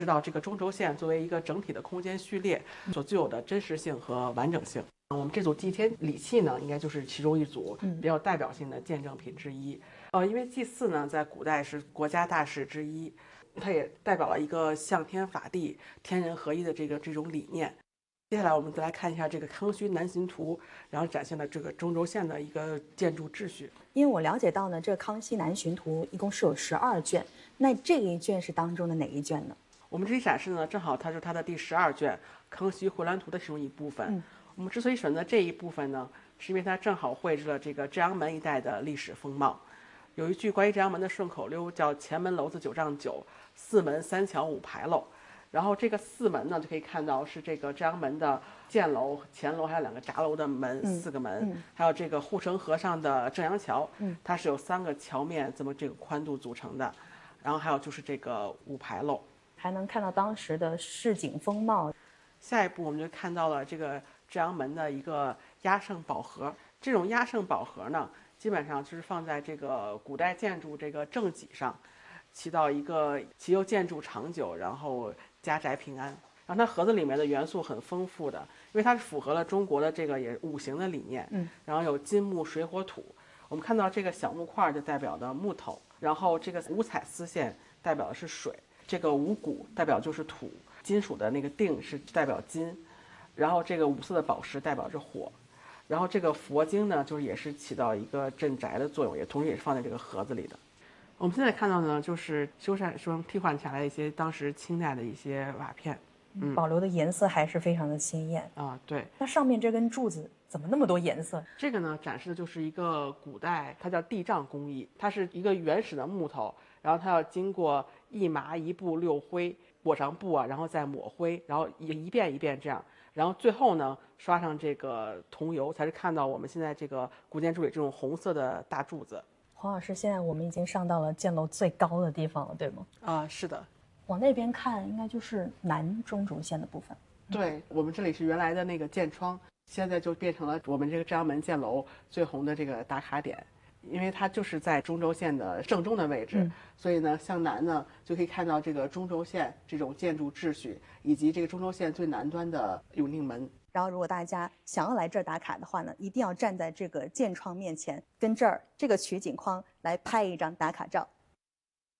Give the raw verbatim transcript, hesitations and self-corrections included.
知道这个中轴线作为一个整体的空间序列所具有的真实性和完整性。我们这组祭天礼器呢，应该就是其中一组比较代表性的见证品之一。呃，因为祭祀呢，在古代是国家大事之一，它也代表了一个向天法地、天人合一的这个这种理念。接下来我们再来看一下这个康熙南巡图，然后展现了这个中轴线的一个建筑秩序。 因为我了解到呢，这个康熙南巡图一共是有十二卷，那这一卷是当中的哪一卷呢？ 我们这里展示呢，正好它是它的第十二卷《康熙回銮图》的其中一部分。嗯，我们之所以选择这一部分呢，是因为它正好绘制了这个正阳门一带的历史风貌。有一句关于正阳门的顺口溜叫"前门楼子九丈九，四门三墙五牌楼"。然后这个四门呢，就可以看到是这个正阳门的箭楼、前楼，还有两个闸楼的门，嗯、四个门，嗯、还有这个护城河上的正阳桥，嗯、它是有三个桥面这么这个宽度组成的。然后还有就是这个五牌楼。 还能看到当时的市井风貌。 下一步我们就看到了这个正阳门的一个压胜宝盒。这种压胜宝盒呢，基本上就是放在这个古代建筑这个正脊上，起到一个祈求建筑长久，然后家宅平安。然后它盒子里面的元素很丰富的，因为它是符合了中国的这个也五行的理念。嗯，然后有金木水火土。我们看到这个小木块就代表的木头，然后这个五彩丝线代表的是水。这个五谷代表就是土，金属的那个锭是代表金，然后这个五色的宝石代表着火，然后这个佛经呢，就是也是起到一个镇宅的作用，也同时也是放在这个盒子里的。我们现在看到的呢，就是修缮中替换下来一些当时清代的一些瓦片， 嗯，保留的颜色还是非常的鲜艳啊。对， 那上面这根柱子怎么那么多颜色？ 这个呢，展示的就是一个古代，它叫地丈工艺，它是一个原始的木头，然后它要经过一麻一布六灰裹上布啊，然后再抹灰，然后一遍一遍这样，然后最后呢刷上这个桐油，才是看到我们现在这个古建筑里这种红色的大柱子。 黄老师，现在我们已经上到了箭楼最高的地方了，对吗？ 啊，是的。 往那边看，应该就是南中轴线的部分。 对，我们这里是原来的那个箭窗，现在就变成了我们这个正阳门箭楼最红的这个打卡点。因为它就是在中轴线的正中的位置，嗯、所以呢，向南呢就可以看到这个中轴线这种建筑秩序，以及这个中轴线最南端的永定门。 然后，如果大家想要来这儿打卡的话呢，一定要站在这个箭窗面前，跟这儿这个取景框来拍一张打卡照。